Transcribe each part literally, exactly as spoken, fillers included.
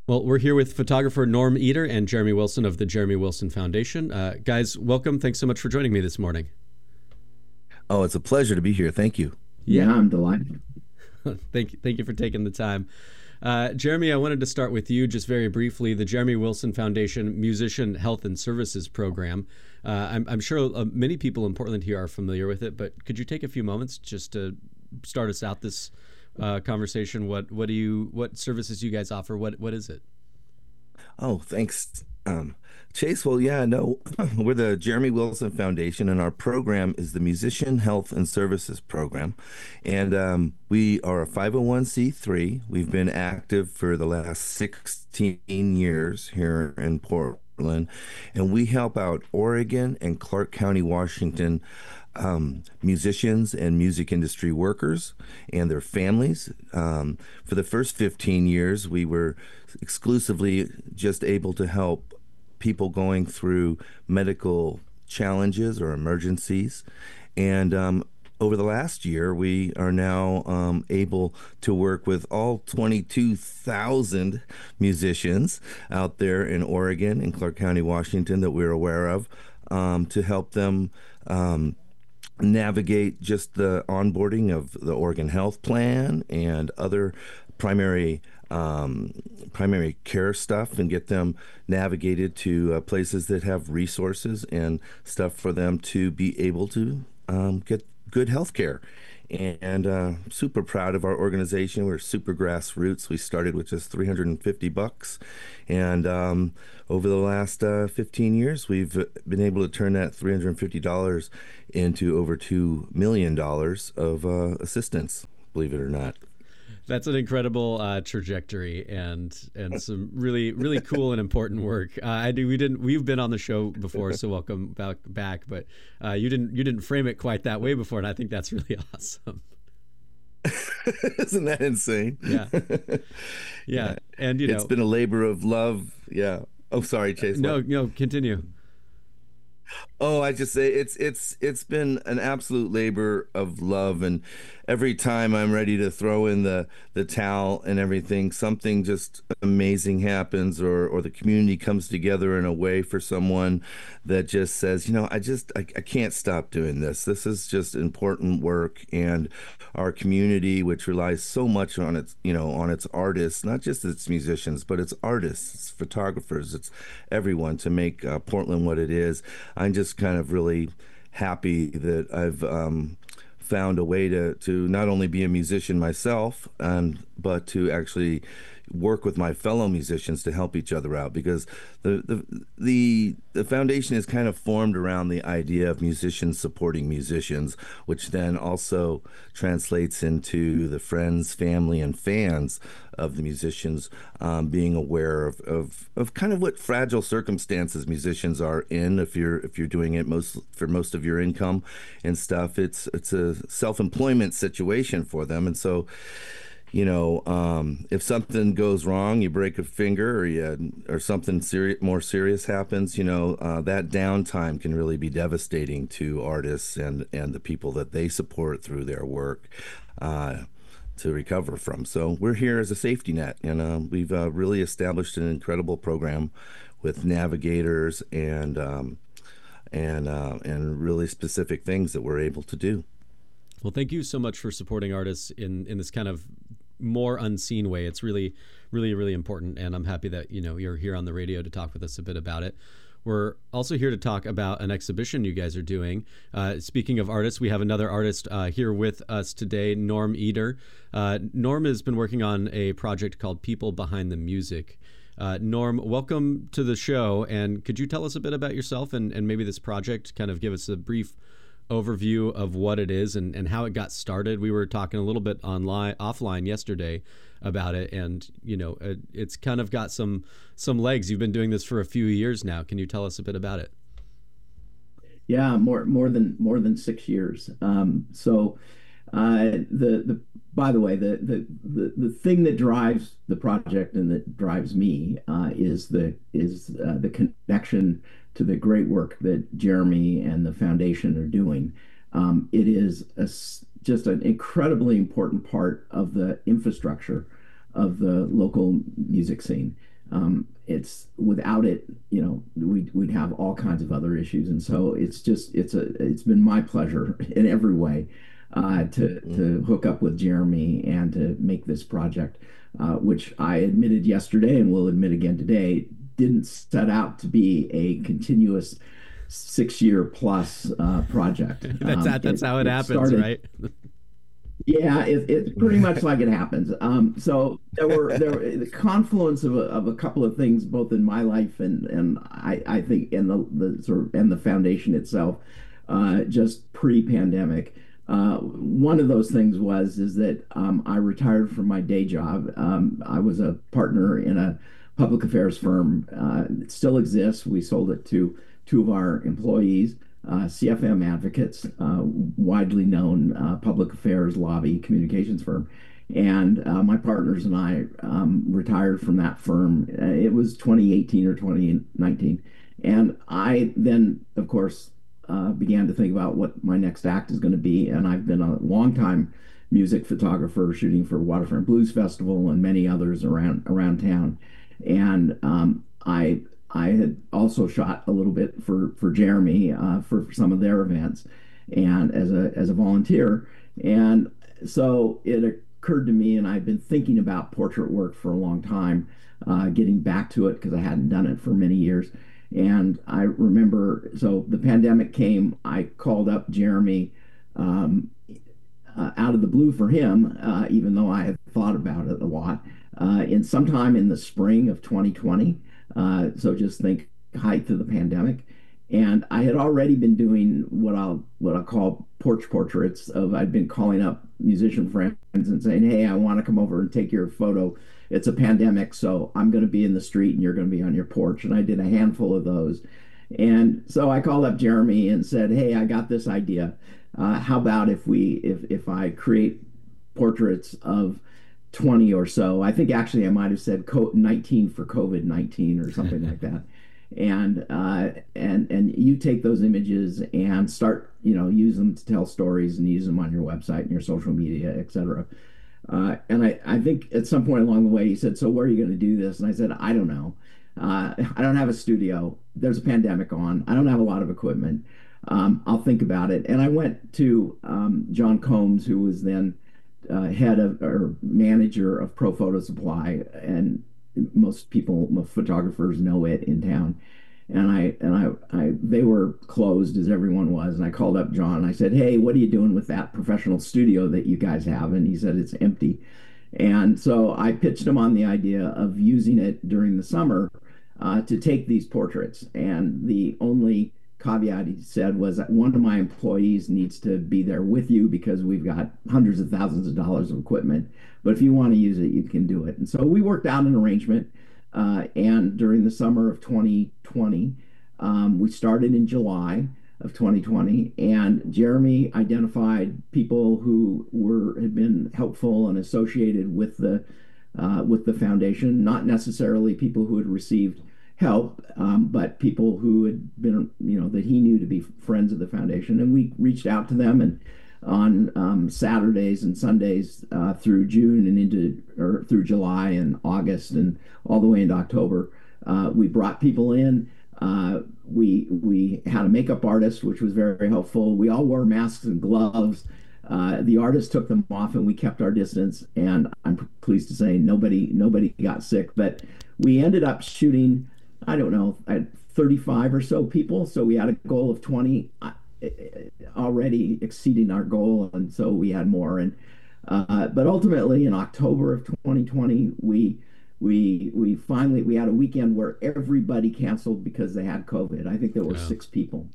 Well, we're here with photographer Norm Eder and Jeremy Wilson of the Jeremy Wilson Foundation. Uh, guys, welcome. Thanks so much for joining me this morning. Oh, it's a pleasure to be here. Thank you. Yeah, I'm delighted. thank you. Thank you for taking the time. Uh, Jeremy, I wanted to start with you just very briefly. The Jeremy Wilson Foundation Musician Health and Services Program. Uh, I'm, I'm sure uh, many people in Portland here are familiar with it, but could you take a few moments just to start us out this uh, conversation? What what do you what services you guys offer? What what is it? Oh, thanks, um, Chase. Well, yeah, no, we're the Jeremy Wilson Foundation, and our program is the Musician Health and Services Program. And um, we are a five oh one c three. We've been active for the last sixteen years here in Portland, and we help out Oregon and Clark County, Washington, Um, musicians and music industry workers and their families. Um, for the first fifteen years, we were exclusively just able to help people going through medical challenges or emergencies. And um, over the last year, we are now um, able to work with all twenty-two thousand musicians out there in Oregon and Clark County, Washington, that we're aware of, um, to help them um, navigate just the onboarding of the Oregon Health Plan and other primary um, primary care stuff, and get them navigated to uh, places that have resources and stuff for them to be able to um, get good health care. And uh, super proud of our organization. We're super grassroots. We started with just three hundred fifty bucks, and um, over the last uh, fifteen years, we've been able to turn that three hundred fifty dollars into over two million dollars of uh, assistance. Believe it or not. That's an incredible uh, trajectory, and and some really really cool and important work. Uh, I do. We didn't. We've been on the show before, so welcome back. back but uh, you didn't. You didn't frame it quite that way before, and I think that's really awesome. Isn't that insane? Yeah. yeah, yeah. And you know, it's been a labor of love. Yeah. Oh, sorry, Chase. No, what? no. Continue. Oh, I just say it's it's it's been an absolute labor of love, and every time I'm ready to throw in the the towel and everything, something just amazing happens, or or the community comes together in a way for someone that just says, you know, I just I, I can't stop doing this. This is just important work, and our community, which relies so much on its you know on its artists, not just its musicians, but its artists, its photographers, it's everyone to make uh, Portland what it is. I'm just kind of really happy that I've um, found a way to, to not only be a musician myself, and but to actually work with my fellow musicians to help each other out, because the the the, the foundation is kind of formed around the idea of musicians supporting musicians, which then also translates into the friends, family, and fans of the musicians um, being aware of, of of kind of what fragile circumstances musicians are in if you're if you're doing it most for most of your income and stuff. It's it's a self-employment situation for them, and so you know, um, if something goes wrong, you break a finger, or you or something seri- more serious happens, you know, uh, that downtime can really be devastating to artists and and the people that they support through their work uh, to recover from. So we're here as a safety net, and uh, we've uh, really established an incredible program with navigators and um, and uh, and really specific things that we're able to do. Well, thank you so much for supporting artists in, in this kind of more unseen way. It's really, really, really important, and I'm happy that you know you're here on the radio to talk with us a bit about it. We're also here to talk about an exhibition you guys are doing. Uh, speaking of artists, we have another artist uh, here with us today, Norm Eder. Uh, Norm has been working on a project called People Behind the Music. Uh, Norm, welcome to the show, and could you tell us a bit about yourself and, and maybe this project, kind of give us a brief overview of what it is and, and how it got started. We were talking a little bit online, offline yesterday about it, and you know, it, it's kind of got some some legs. You've been doing this for a few years now. Can you tell us a bit about it? Yeah, more more than more than six years. Um, so, uh, the the by the way, the, the the the thing that drives the project and that drives me uh, is the is uh, the connection to the great work that Jeremy and the foundation are doing. Um, it is a, just an incredibly important part of the infrastructure of the local music scene. Um, it's without it, you know, we'd we'd have all kinds of other issues, and so it's just it's a it's been my pleasure in every way uh, to to hook up with Jeremy and to make this project, uh, which I admitted yesterday and will admit again today, didn't set out to be a continuous six year plus uh, project. that's um, that's it, how it, it happens, started, right? Yeah, it, it's pretty much like it happens. Um, so there were there were the confluence of a, of a couple of things, both in my life and and I, I think in the, the sort of and the foundation itself, uh, just pre-pandemic. Uh, one of those things was is that um, I retired from my day job. Um, I was a partner in a public affairs firm. Uh, it still exists. We sold it to two of our employees. Uh, C F M Advocates, uh, widely known uh, public affairs lobby communications firm. And uh, my partners and I um, retired from that firm. Uh, it was twenty eighteen or twenty nineteen. And I then, of course, uh, began to think about what my next act is going to be. And I've been a longtime music photographer shooting for Waterfront Blues Festival and many others around around town. And um, I I had also shot a little bit for for Jeremy uh, for some of their events, and as a as a volunteer. And so it occurred to me, and I've been thinking about portrait work for a long time, uh, getting back to it because I hadn't done it for many years. And I remember, so the pandemic came. I called up Jeremy um, uh, out of the blue for him, uh, even though I had thought about it a lot. Uh, in sometime in the spring of twenty twenty. Uh, so just think height of the pandemic. And I had already been doing what I'll what I'll call porch portraits of I'd been calling up musician friends and saying, hey, I want to come over and take your photo. It's a pandemic, so I'm going to be in the street and you're going to be on your porch. And I did a handful of those. And so I called up Jeremy and said, hey, I got this idea. Uh, how about if we if if I create portraits of twenty or so. I think actually I might have said nineteen for COVID nineteen or something like that. And uh, and and you take those images and start, you know, use them to tell stories and use them on your website and your social media, et cetera. Uh, and I, I think at some point along the way he said, so where are you going to do this? And I said, I don't know. Uh, I don't have a studio. There's a pandemic on. I don't have a lot of equipment. Um, I'll think about it. And I went to um, John Combs, who was then Uh, head of or manager of Pro Photo Supply, and most people, most photographers know it in town. And I and I, I they were closed as everyone was. And I called up John. And I said, "Hey, what are you doing with that professional studio that you guys have?" And he said, "It's empty." And so I pitched him on the idea of using it during the summer uh, to take these portraits. And the only caveat he said was that one of my employees needs to be there with you because we've got hundreds of thousands of dollars of equipment. But if you want to use it, you can do it. And so we worked out an arrangement. Uh, and during the summer of twenty twenty, um, we started in July of twenty twenty. And Jeremy identified people who were had been helpful and associated with the uh, with the foundation, not necessarily people who had received help, um, but people who had been, you know, that he knew to be friends of the foundation. And we reached out to them, and on um, Saturdays and Sundays uh, through June and into, or through July and August and all the way into October, uh, we brought people in. Uh, we we had a makeup artist, which was very, very helpful. We all wore masks and gloves. Uh, the artist took them off, and we kept our distance. And I'm pleased to say nobody nobody got sick. But we ended up shooting, I don't know, I had thirty-five or so people. So we had a goal of twenty, uh, already exceeding our goal. And so we had more. And uh, but ultimately in October of twenty twenty, we we we finally, we had a weekend where everybody canceled because they had COVID. I think there were yeah. six people.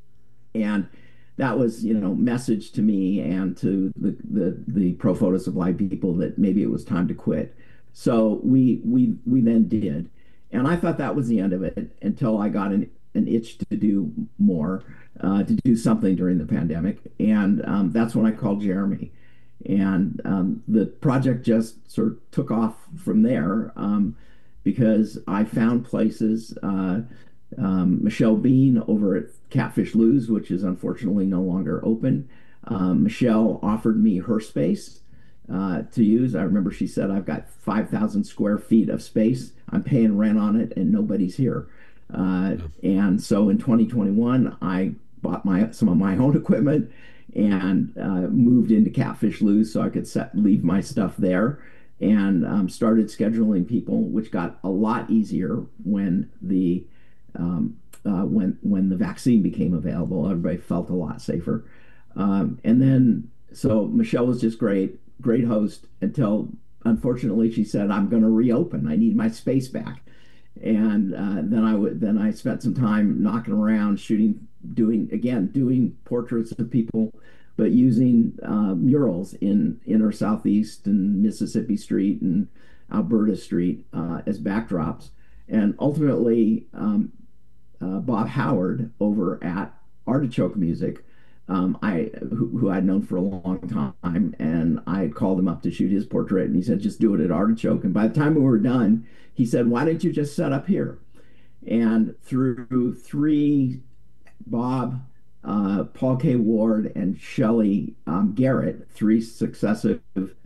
And that was, you know, message to me and to the, the, the Pro Photo Supply people that maybe it was time to quit. So we we we then did. And I thought that was the end of it until I got an, an itch to do more, uh, to do something during the pandemic. And um, that's when I called Jeremy. And um, the project just sort of took off from there um, because I found places, uh, um, Michelle Bean over at Catfish Lou's, which is unfortunately no longer open. Um, Michelle offered me her space uh, to use. I remember she said, I've got five thousand square feet of space. I'm paying rent on it and nobody's here. Uh, Yeah. and so in twenty twenty-one, I bought my some of my own equipment and uh, moved into Catfish Lou's so I could set, leave my stuff there and um, started scheduling people, which got a lot easier when the um, uh, when when the vaccine became available. Everybody felt a lot safer. Um, and then so Michelle was just great, great host until unfortunately she said, I'm going to reopen. I need my space back. And uh, then I would then I spent some time knocking around, shooting, doing again, doing portraits of people, but using uh, murals in inner Southeast and Mississippi Street and Alberta Street uh, as backdrops. And ultimately, um, uh, Bob Howard over at Artichoke Music, um, I who, who I'd known for a long time, and I had called him up to shoot his portrait, and he said, "Just do it at Artichoke." And by the time we were done, he said, "Why don't you just set up here?" And through three, Bob, uh, Paul K. Ward, and Shelley um, Garrett, three successive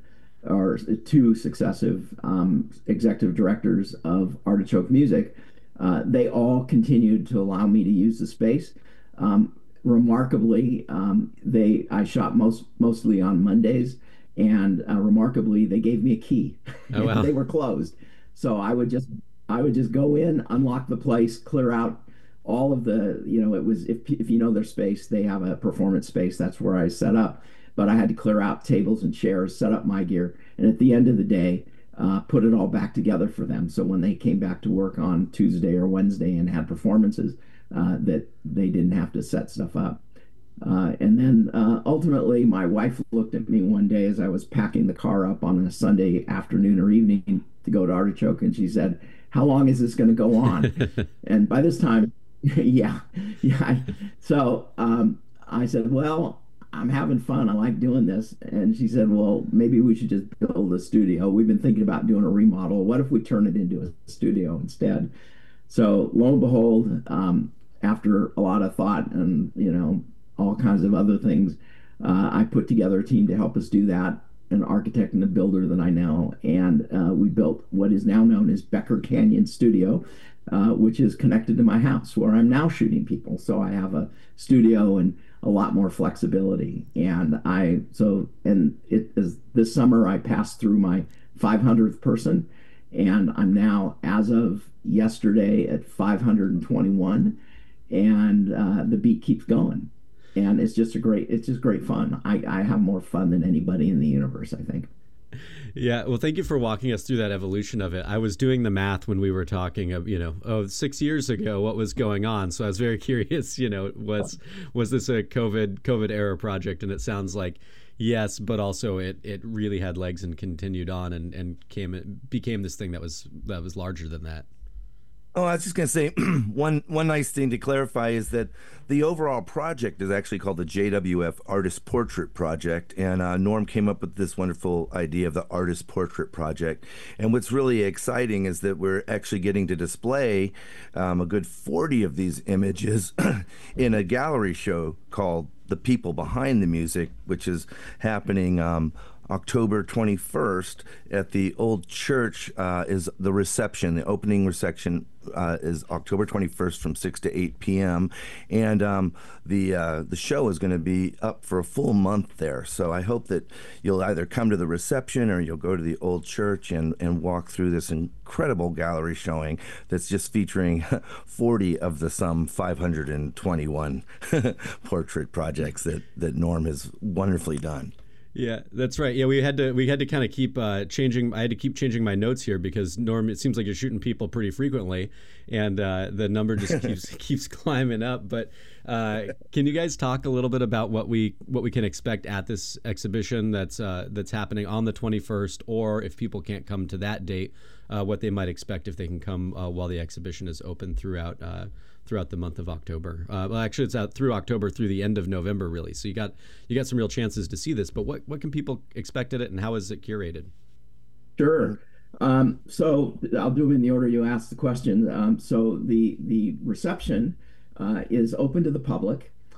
or two successive um, executive directors of Artichoke Music, uh, they all continued to allow me to use the space. Um, remarkably, um, they I shot most mostly on Mondays, and uh, remarkably, they gave me a key. Oh, wow. They were closed, so I would just I would just go in, unlock the place, clear out all of the, you know, it was, if if you know their space, they have a performance space. That's where I set up. But I had to clear out tables and chairs, set up my gear, and at the end of the day, uh, put it all back together for them. So when they came back to work on Tuesday or Wednesday and had performances, uh, that they didn't have to set stuff up. Uh, and then uh, ultimately, my wife looked at me one day as I was packing the car up on a Sunday afternoon or evening to go to Artichoke, and she said, "How long is this going to go on?" And by this time, yeah, yeah. So um, I said, "Well, I'm having fun. I like doing this." And she said, "Well, maybe we should just build a studio. We've been thinking about doing a remodel. What if we turn it into a studio instead?" So lo and behold, um, after a lot of thought and, you know, all kinds of other things, uh, I put together a team to help us do that, an architect and a builder that I know. And uh, we built what is now known as Becker Canyon Studio, uh, which is connected to my house where I'm now shooting people. So I have a studio and a lot more flexibility. And I, so, and it is this summer I passed through my five hundredth person, and I'm now, as of yesterday, at five hundred twenty-one, and uh, the beat keeps going. And it's just a great, it's just great fun. I, I have more fun than anybody in the universe, I think. Yeah, well, thank you for walking us through that evolution of it. I was doing the math when we were talking of, you know, oh, six years ago, what was going on. So I was very curious, you know, was was this a COVID COVID era project? And it sounds like yes, but also it it really had legs and continued on and and came became this thing that was that was larger than that. Oh, I was just going to say one one nice thing to clarify is that the overall project is actually called the J W F Artist Portrait Project, and uh, Norm came up with this wonderful idea of the Artist Portrait Project. And what's really exciting is that we're actually getting to display um, a good forty of these images in a gallery show called The People Behind the Music, which is happening um, October twenty-first at the Old Church. Uh, is the reception, the opening reception uh, is October twenty-first from six to eight p.m. And um, the uh, the show is going to be up for a full month there. So I hope that you'll either come to the reception or you'll go to the Old Church and, and walk through this incredible gallery showing that's just featuring forty of the some five hundred twenty-one portrait projects that, that Norm has wonderfully done. Yeah, that's right. Yeah, we had to we had to kind of keep uh, changing. I had to keep changing my notes here because Norm, it seems like you're shooting people pretty frequently, and uh, the number just keeps keeps climbing up. But uh, can you guys talk a little bit about what we what we can expect at this exhibition that's uh, that's happening on the twenty-first, or if people can't come to that date, uh, what they might expect if they can come uh, while the exhibition is open throughout uh, throughout the month of October. Uh, well, actually, it's out through October through the end of November, really. So you got you got some real chances to see this. But what, what can people expect at it, and how is it curated? Sure. Um, so I'll do it in the order you asked the question. Um, so the the reception uh, is open to the public.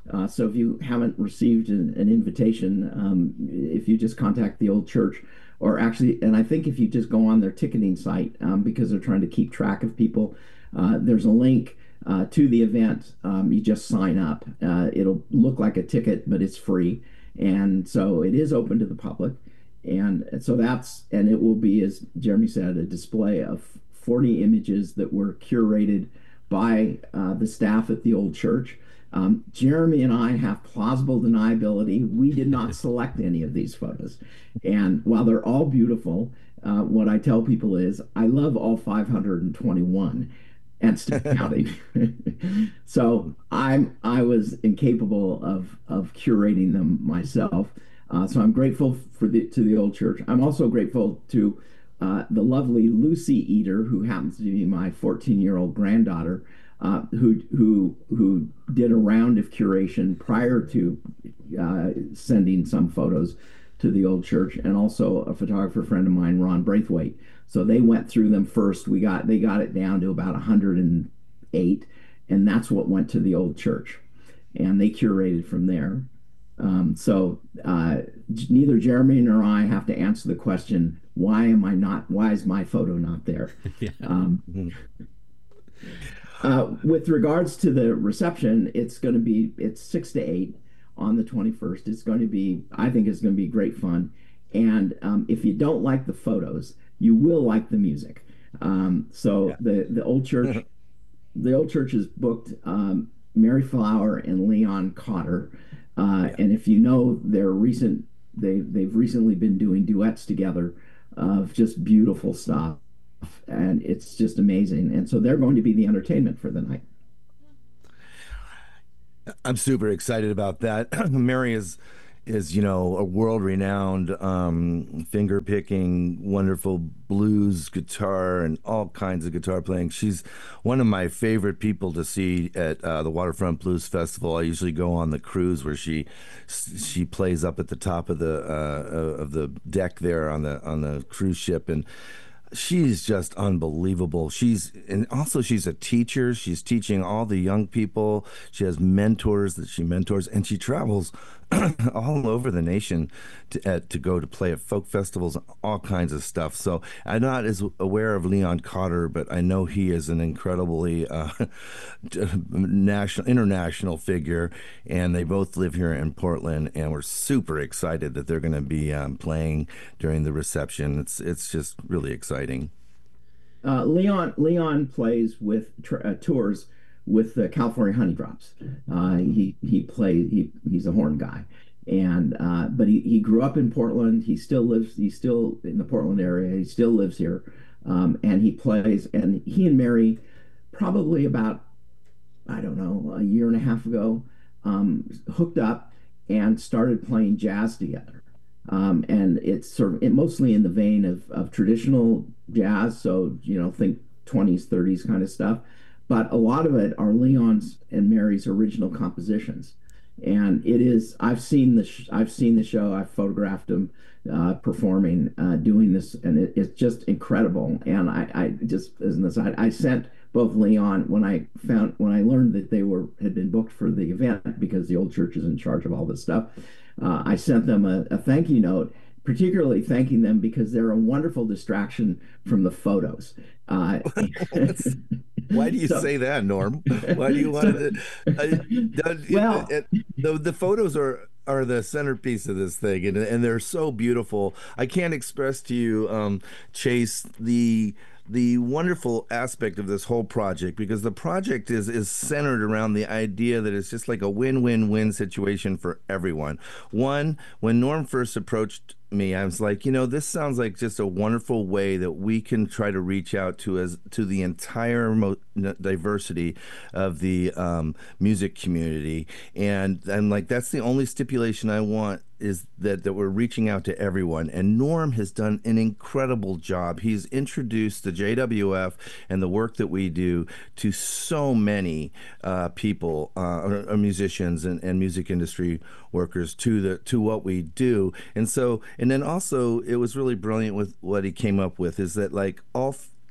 Uh, so if you haven't received an, an invitation, um, if you just contact the old church, or actually, and I think if you just go on their ticketing site, um, because they're trying to keep track of people, uh, there's a link uh, to the event. Um, you just sign up. Uh, it'll look like a ticket, but it's free. And so it is open to the public. And so that's, and it will be, as Jeremy said, a display of forty images that were curated by uh, the staff at the old church. Um, Jeremy and I have plausible deniability. We did not select any of these photos. And while they're all beautiful, uh, what I tell people is I love all five hundred twenty-one and still counting. So I'm I was incapable of of curating them myself. Uh, so I'm grateful for the to the old church. I'm also grateful to uh, the lovely Lucy Eater, who happens to be my fourteen-year-old granddaughter, uh, who who who did a round of curation prior to uh, sending some photos to the old church, and also a photographer friend of mine, Ron Braithwaite. So they went through them first. We got they got it down to about one hundred eight, and that's what went to the old church, and they curated from there. Um, so uh, neither Jeremy nor I have to answer the question, why am I not, why is my photo not there? Yeah. Um, uh, with regards to the reception, it's going to be, it's six to eight on the twenty-first. It's going to be, I think it's going to be great fun. And um, if you don't like the photos, you will like the music. Um, so yeah. the, the old church, the old church is booked um, Mary Flower and Leon Cotter. Uh, yeah. And if you know their recent, they they've recently been doing duets together of just beautiful stuff, and it's just amazing. And so they're going to be the entertainment for the night. I'm super excited about that. Mary is is you know a world-renowned um, finger-picking, wonderful blues guitar and all kinds of guitar playing. She's one of my favorite people to see at uh, the Waterfront Blues Festival. I usually go on the cruise where she she plays up at the top of the uh, of the deck there on the on the cruise ship, and she's just unbelievable. She's and also she's a teacher. She's teaching all the young people. She has mentors that she mentors, and she travels all over the nation to uh, to go to play at folk festivals, all kinds of stuff. So I'm not as aware of Leon Cotter, but I know he is an incredibly uh, national, international figure, and they both live here in Portland, and we're super excited that they're going to be um, playing during the reception. It's it's just really exciting. Uh, Leon Leon plays with uh, tours with the California Honey Drops. Uh, he he plays he he's a horn guy, and uh, but he, he grew up in Portland. He still lives. He's still in the Portland area. He still lives here, um, and he plays. And he and Mary, probably about I don't know a year and a half ago, um, hooked up and started playing jazz together. Um, and it's sort of it, mostly in the vein of of traditional jazz. So you know, think twenties, thirties kind of stuff. But a lot of it are Leon's and Mary's original compositions, and it is. I've seen the sh- I've seen the show. I've photographed them uh, performing, uh, doing this, and it, it's just incredible. And I, I just as an aside, I sent both Leon when I found when I learned that they were had been booked for the event because the old church is in charge of all this stuff. Uh, I sent them a, a thank you note, particularly thanking them because they're a wonderful distraction from the photos. Uh, Why do you so, say that, Norm? Why do you want so, to? Uh, well, it, it, the the photos are are the centerpiece of this thing, and and they're so beautiful. I can't express to you, um, Chase, the the wonderful aspect of this whole project, because the project is is centered around the idea that it's just like a win-win-win situation for everyone. One, when Norm first approached me, I was like, you know, this sounds like just a wonderful way that we can try to reach out to as to the entire mo- diversity of the um, music community, and and like that's the only stipulation I want, is that that we're reaching out to everyone. And Norm has done an incredible job. He's introduced the J W F and the work that we do to so many uh, people, uh, or, or musicians and, and music industry workers to the to what we do. And so, and then also, it was really brilliant with what he came up with, is that like all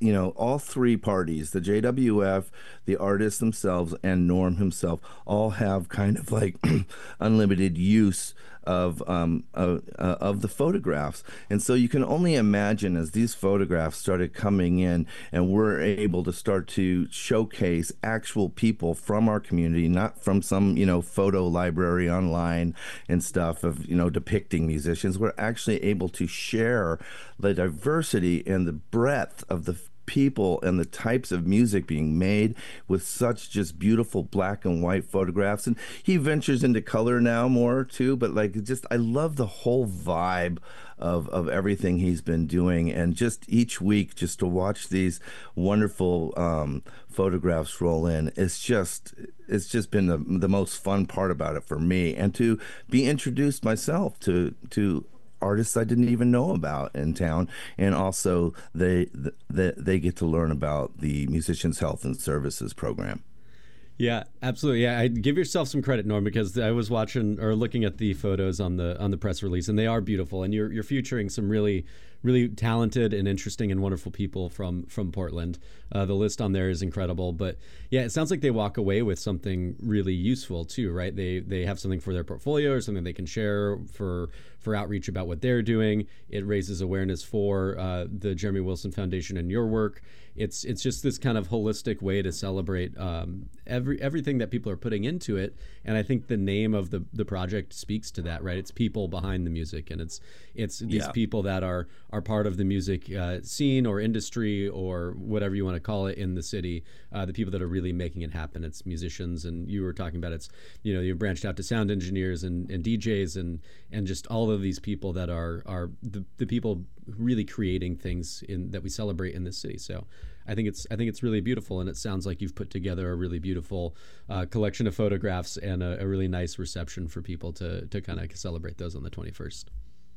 you know, all three parties, the J W F, the artists themselves, and Norm himself, all have kind of like unlimited use of um, uh, uh, of the photographs. And so you can only imagine, as these photographs started coming in and we're able to start to showcase actual people from our community, not from some, you know, photo library online and stuff of, you know, depicting musicians. We're actually able to share the diversity and the breadth of the people and the types of music being made with such just beautiful black and white photographs. And he ventures into color now more too, but like just I love the whole vibe of of everything he's been doing, and just each week just to watch these wonderful um photographs roll in, it's just it's just been the, the most fun part about it for me, and to be introduced myself to to artists I didn't even know about in town, and also they they, they get to learn about the Musicians Health and Services program. Yeah, absolutely. Yeah, I give yourself some credit, Norm, because I was watching or looking at the photos on the on the press release, and they are beautiful. And you're you're featuring some really really talented and interesting and wonderful people from from Portland. Uh, the list on there is incredible. But yeah, it sounds like they walk away with something really useful too, right? They they have something for their portfolio or something they can share for for outreach about what they're doing. It raises awareness for uh, the Jeremy Wilson Foundation and your work. It's it's just this kind of holistic way to celebrate um, every everything that people are putting into it, and I think the name of the the project speaks to that, right? It's people behind the music, and it's it's these Yeah. people that are are part of the music uh, scene or industry or whatever you want to call it in the city. Uh, the people that are really making it happen. It's musicians, and you were talking about it's you know you branched out to sound engineers and, and D Js and and just all of these people that are are the, the people really creating things in that we celebrate in this city. So I think it's I think it's really beautiful, and it sounds like you've put together a really beautiful uh, collection of photographs and a, a really nice reception for people to to kind of celebrate those on the twenty-first.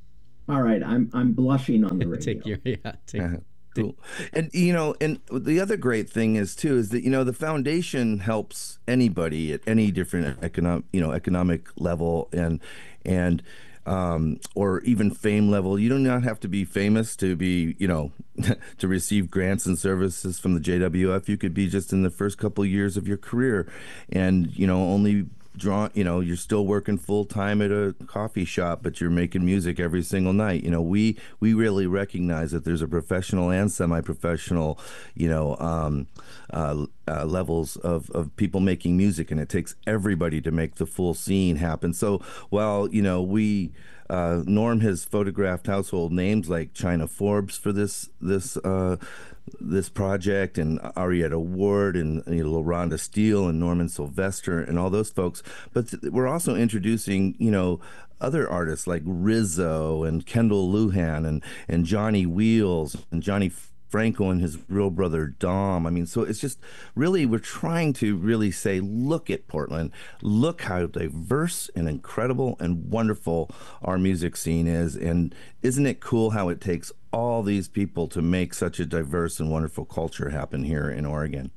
All right, I'm I'm blushing on the radio. Take your yeah. Take, Uh-huh. Cool. And you know, and the other great thing is too is that you know the foundation helps anybody at any different economic you know economic level and and um, or even fame level. You do not have to be famous to be you know to receive grants and services from the J W F. You could be just in the first couple of years of your career, and you know only. Draw, you know, you're still working full time at a coffee shop, but you're making music every single night. You know, we we really recognize that there's a professional and semi-professional, you know, um, uh, uh, levels of of people making music, and it takes everybody to make the full scene happen. So while you know we. Uh, Norm has photographed household names like China Forbes for this this uh, this project, and Arietta Ward, and you know, LaRonda Steele, and Norman Sylvester, and all those folks. But th- we're also introducing, you know, other artists like Rizzo and Kendall Luhan and and Johnny Wheels and Johnny Franco and his real brother Dom. I mean, so it's just really, we're trying to really say, look at Portland, look how diverse and incredible and wonderful our music scene is. And isn't it cool how it takes all these people to make such a diverse and wonderful culture happen here in Oregon?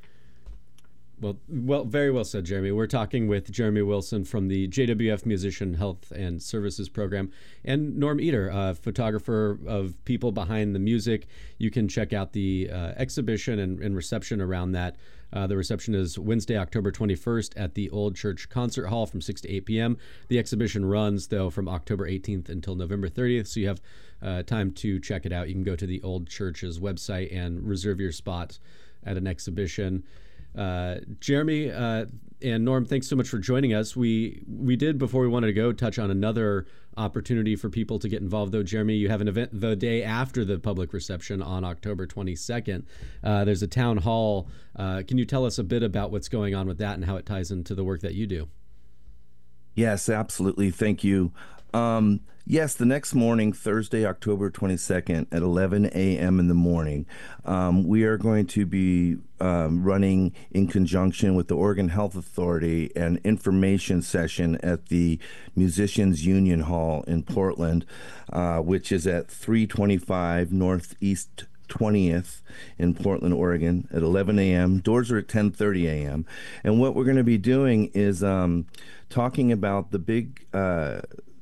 Well, well, very well said, Jeremy. We're talking with Jeremy Wilson from the J W F Musician Health and Services Program, and Norm Eder, a photographer of people behind the music. You can check out the uh, exhibition and, and reception around that. Uh, the reception is Wednesday, October twenty-first at the Old Church Concert Hall from six to eight p.m. The exhibition runs, though, from October eighteenth until November thirtieth, so you have uh, time to check it out. You can go to the Old Church's website and reserve your spot at an exhibition. Uh, Jeremy uh, and Norm, thanks so much for joining us. We we did, before we wanted to go, touch on another opportunity for people to get involved, though. Jeremy, you have an event the day after the public reception on October twenty-second. Uh, there's a town hall. Uh, can you tell us a bit about what's going on with that and how it ties into the work that you do? Yes, absolutely. Thank you. Um, yes, the next morning, Thursday, October twenty-second at eleven a.m. in the morning, um, we are going to be um, running in conjunction with the Oregon Health Authority an information session at the Musicians Union Hall in Portland, uh, which is at three twenty-five Northeast twentieth in Portland, Oregon at eleven a.m. Doors are at ten thirty a.m. And what we're going to be doing is um, talking about the big uh,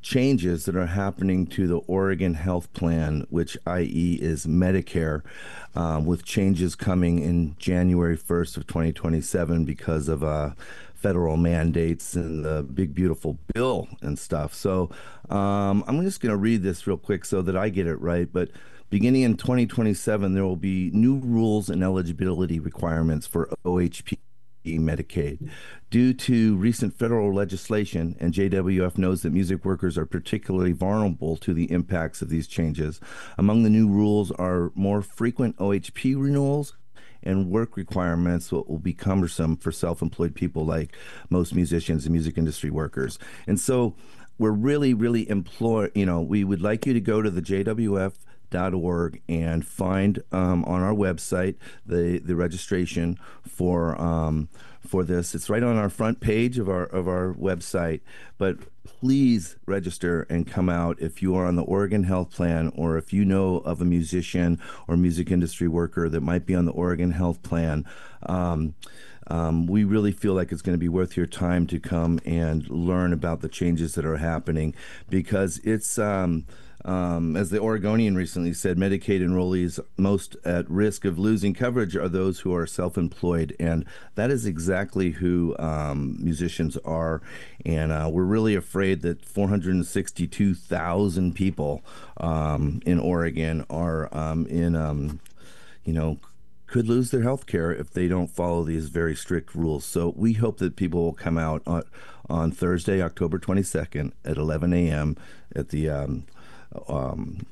changes that are happening to the Oregon Health Plan, which i e is Medicare, um, with changes coming in January first of twenty twenty-seven because of uh, federal mandates and the big beautiful bill and stuff. So um, I'm just going to read this real quick so that I get it right. But beginning in twenty twenty-seven, there will be new rules and eligibility requirements for O H P Medicaid. Due to recent federal legislation, and J W F knows that music workers are particularly vulnerable to the impacts of these changes. Among the new rules are more frequent O H P renewals and work requirements that will be cumbersome for self-employed people like most musicians and music industry workers. And so we're really, really implore, you know, we would like you to go to the J W F dot org and find um, on our website the the registration for um, for this. It's right on our front page of our of our website. But please register and come out if you are on the Oregon Health Plan, or if you know of a musician or music industry worker that might be on the Oregon Health Plan. Um, Um, we really feel like it's going to be worth your time to come and learn about the changes that are happening, because it's, um, um, as the Oregonian recently said, Medicaid enrollees most at risk of losing coverage are those who are self-employed, and that is exactly who um, musicians are. And uh, we're really afraid that four hundred sixty-two thousand people um, in Oregon are um, in, um, you know, could lose their health care if they don't follow these very strict rules. So we hope that people will come out on, on Thursday, October twenty-second at eleven a m at the um, um,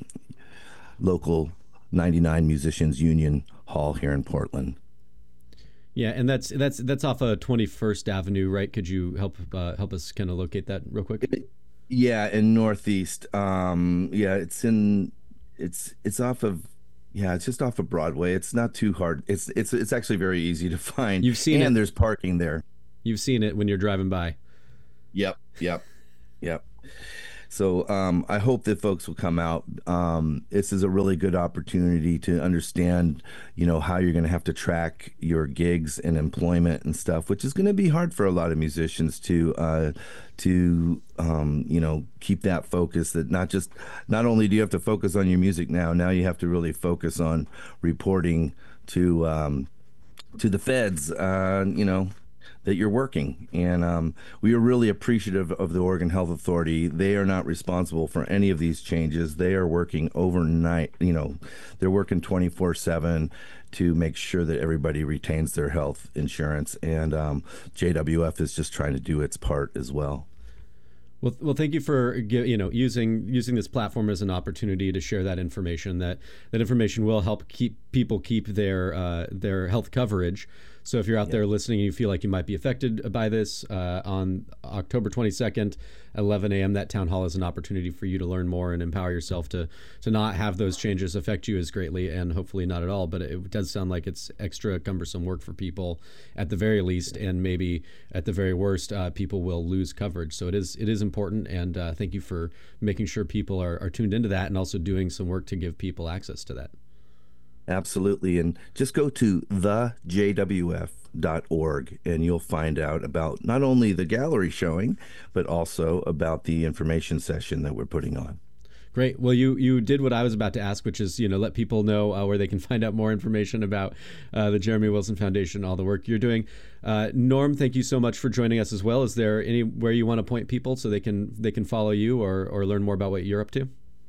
local ninety-nine Musicians Union Hall here in Portland. Yeah, and that's that's that's off of twenty-first Avenue, right? Could you help uh, help us kind of locate that real quick? Yeah, in Northeast. Um, yeah, it's in it's it's off of Yeah, it's just off of Broadway. It's not too hard. It's it's it's actually very easy to find. You've seen and it. And there's parking there. You've seen it when you're driving by. Yep, yep, yep. So um, I hope that folks will come out. Um, this is a really good opportunity to understand, you know, how you're going to have to track your gigs and employment and stuff, which is going to be hard for a lot of musicians to, uh, to um, you know, keep that focus. That not just, not only do you have to focus on your music now, now you have to really focus on reporting to, um, to the feds, uh, you know, that you're working. And um, we are really appreciative of the Oregon Health Authority. They are not responsible for any of these changes. They are working overnight. You know, they're working twenty-four seven to make sure that everybody retains their health insurance. And um, J W F is just trying to do its part as well. Well, well, thank you for you know using using this platform as an opportunity to share that information. That that information will help keep people keep their uh, their health coverage. So if you're out yeah. there listening and you feel like you might be affected by this, uh, on October twenty-second, eleven a m, that town hall is an opportunity for you to learn more and empower yourself to to not have those changes affect you as greatly, and hopefully not at all. But it does sound like it's extra cumbersome work for people at the very least, and maybe at the very worst, uh, people will lose coverage. So it is it is important, and uh, thank you for making sure people are, are tuned into that, and also doing some work to give people access to that. Absolutely. And just go to the J W F dot org and you'll find out about not only the gallery showing, but also about the information session that we're putting on. Great. Well, you you did what I was about to ask, which is, you know, let people know uh, where they can find out more information about uh, the Jeremy Wilson Foundation, all the work you're doing. Uh, Norm, thank you so much for joining us as well. Is there anywhere you want to point people so they can they can follow you or or learn more about what you're up to?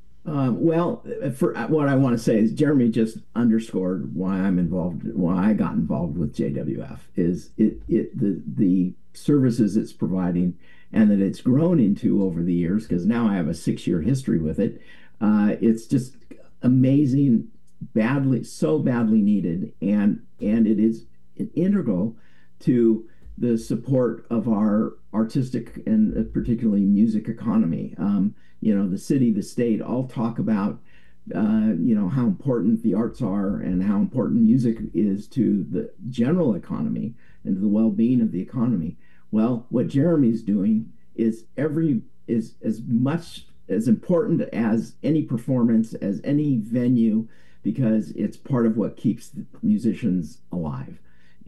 Um, well, for what I want to say is Jeremy just underscored why I'm involved, why I got involved with J W F is it, it the the services it's providing and that it's grown into over the years, because now I have a six-year history with it. Uh, it's just amazing, badly, so badly needed, and and it is integral to the support of our artistic and particularly music economy. Um, you know, the city, the state all talk about, uh, you know, how important the arts are and how important music is to the general economy and to the well-being of the economy. Well, what Jeremy's doing is every is as much as important as any performance, as any venue, because it's part of what keeps the musicians alive.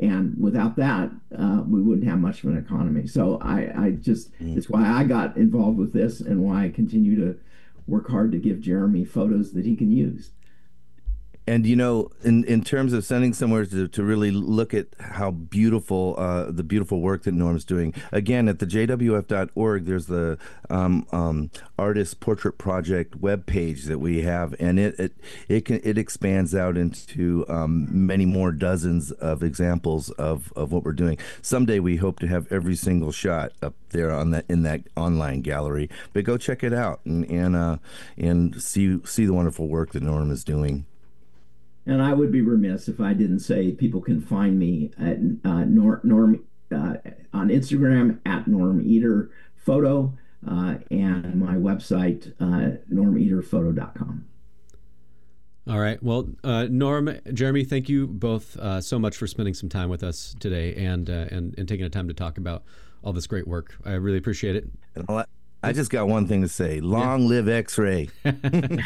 And without that, uh, we wouldn't have much of an economy. So I, I just, mm. it's why I got involved with this and why I continue to work hard to give Jeremy photos that he can use. And, you know, in, in terms of sending somewhere to, to really look at how beautiful, uh, the beautiful work that Norm's doing, again, at the J W F dot org, there's the um, um, Artist Portrait Project webpage that we have, and it it it, can, it expands out into um, many more dozens of examples of, of what we're doing. Someday we hope to have every single shot up there on that in that online gallery, but go check it out and and uh, and see see the wonderful work that Norm is doing. And I would be remiss if I didn't say people can find me at uh, Norm, Norm uh, on Instagram at Norm Eater Photo uh, and my website, uh, norm eater photo dot com. All right. Well, uh, Norm, Jeremy, thank you both uh, so much for spending some time with us today and, uh, and, and taking the time to talk about all this great work. I really appreciate it. And I'll, I just got one thing to say. Long yeah. live X-Ray. and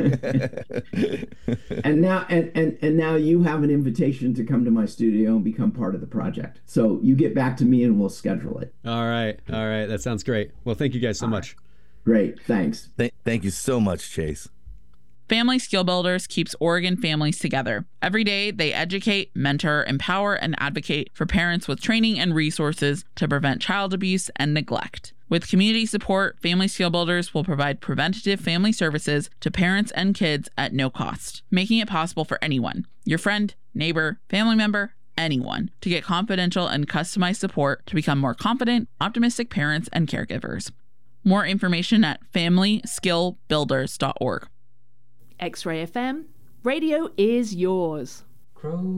now and, and and now you have an invitation to come to my studio and become part of the project. So you get back to me and we'll schedule it. All right. All right. That sounds great. Well, thank you guys so All much. Right. Great. Thanks. Th- thank you so much, Chase. Family Skill Builders keeps Oregon families together. Every day, they educate, mentor, empower, and advocate for parents with training and resources to prevent child abuse and neglect. With community support, Family Skill Builders will provide preventative family services to parents and kids at no cost, making it possible for anyone, your friend, neighbor, family member, anyone, to get confidential and customized support to become more confident, optimistic parents and caregivers. More information at family skill builders dot org. X-Ray F M, radio is yours. Crow.